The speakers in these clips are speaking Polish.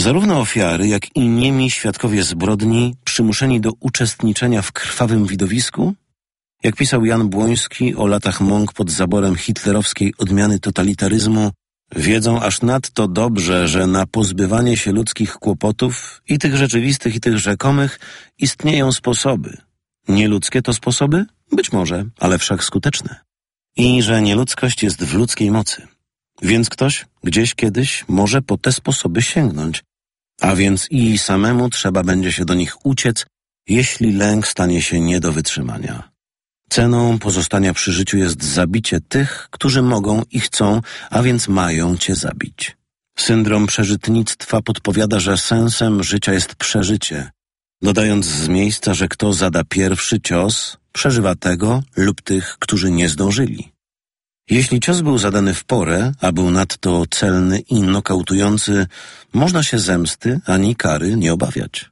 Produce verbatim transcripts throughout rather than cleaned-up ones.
Zarówno ofiary, jak i niemi świadkowie zbrodni przymuszeni do uczestniczenia w krwawym widowisku, jak pisał Jan Błoński o latach mąk pod zaborem hitlerowskiej odmiany totalitaryzmu, wiedzą aż nadto dobrze, że na pozbywanie się ludzkich kłopotów, i tych rzeczywistych, i tych rzekomych, istnieją sposoby. Nieludzkie to sposoby? Być może, ale wszak skuteczne. I że nieludzkość jest w ludzkiej mocy. Więc ktoś gdzieś kiedyś może po te sposoby sięgnąć, a więc i samemu trzeba będzie się do nich uciec, jeśli lęk stanie się nie do wytrzymania. Ceną pozostania przy życiu jest zabicie tych, którzy mogą i chcą, a więc mają cię zabić. Syndrom przeżytnictwa podpowiada, że sensem życia jest przeżycie, dodając z miejsca, że kto zada pierwszy cios, przeżywa tego lub tych, którzy nie zdążyli. Jeśli cios był zadany w porę, a był nadto celny i nokautujący, można się zemsty ani kary nie obawiać.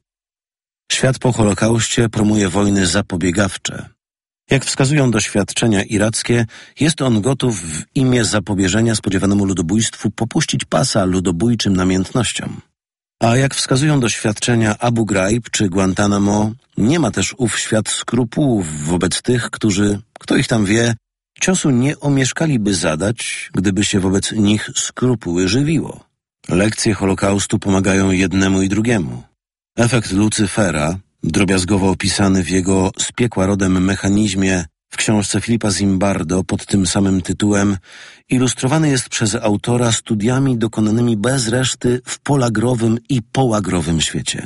Świat po Holokauście promuje wojny zapobiegawcze. Jak wskazują doświadczenia irackie, jest on gotów w imię zapobieżenia spodziewanemu ludobójstwu popuścić pasa ludobójczym namiętnościom. A jak wskazują doświadczenia Abu Ghraib czy Guantanamo, nie ma też ów świat skrupułów wobec tych, którzy, kto ich tam wie, ciosu nie omieszkaliby zadać, gdyby się wobec nich skrupuły żywiło. Lekcje Holokaustu pomagają jednemu i drugiemu. Efekt Lucyfera, drobiazgowo opisany w jego z piekła rodem mechanizmie w książce Filipa Zimbardo pod tym samym tytułem, ilustrowany jest przez autora studiami dokonanymi bez reszty w polagrowym i połagrowym świecie.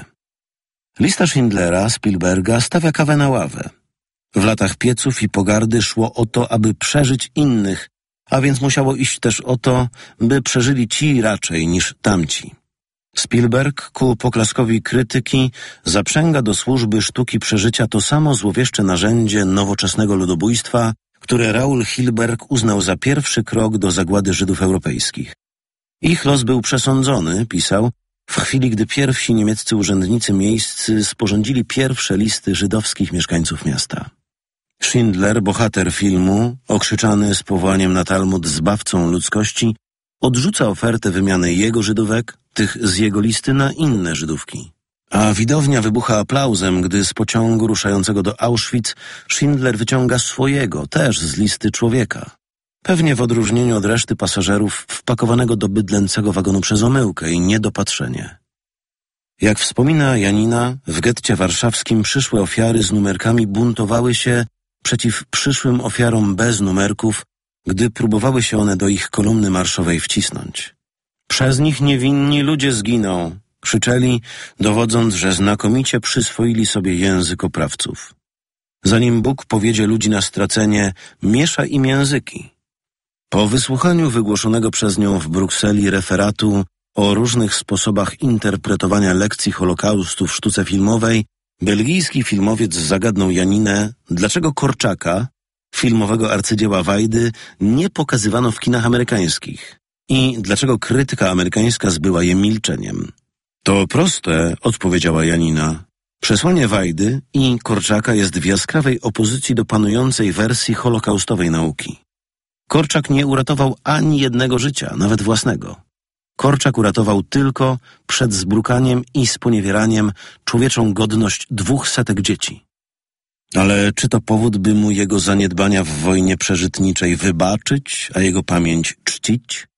Lista Schindlera Spielberga stawia kawę na ławę. W latach pieców i pogardy szło o to, aby przeżyć innych, a więc musiało iść też o to, by przeżyli ci raczej niż tamci. Spielberg ku poklaskowi krytyki zaprzęga do służby sztuki przeżycia to samo złowieszcze narzędzie nowoczesnego ludobójstwa, które Raoul Hilberg uznał za pierwszy krok do zagłady Żydów europejskich. Ich los był przesądzony, pisał, w chwili, gdy pierwsi niemieccy urzędnicy miejscy sporządzili pierwsze listy żydowskich mieszkańców miasta. Schindler, bohater filmu, okrzyczany z powołaniem na Talmud zbawcą ludzkości, odrzuca ofertę wymiany jego Żydówek, tych z jego listy, na inne Żydówki. A widownia wybucha aplauzem, gdy z pociągu ruszającego do Auschwitz Schindler wyciąga swojego, też z listy człowieka. Pewnie w odróżnieniu od reszty pasażerów wpakowanego do bydlęcego wagonu przez omyłkę i niedopatrzenie. Jak wspomina Janina, w getcie warszawskim przyszłe ofiary z numerkami buntowały się przeciw przyszłym ofiarom bez numerków, gdy próbowały się one do ich kolumny marszowej wcisnąć. Przez nich niewinni ludzie zginą, krzyczeli, dowodząc, że znakomicie przyswoili sobie język oprawców. Zanim Bóg powiedzie ludzi na stracenie, miesza im języki. Po wysłuchaniu wygłoszonego przez nią w Brukseli referatu o różnych sposobach interpretowania lekcji Holokaustu w sztuce filmowej, belgijski filmowiec zagadnął Janinę, dlaczego Korczaka, filmowego arcydzieła Wajdy, nie pokazywano w kinach amerykańskich i dlaczego krytyka amerykańska zbyła je milczeniem. To proste, odpowiedziała Janina. Przesłanie Wajdy i Korczaka jest w jaskrawej opozycji do panującej wersji holokaustowej nauki. Korczak nie uratował ani jednego życia, nawet własnego. Korczak uratował tylko przed zbrukaniem i sponiewieraniem człowieczą godność dwóch setek dzieci. Ale czy to powód, by mu jego zaniedbania w wojnie przeżytniczej wybaczyć, a jego pamięć czcić?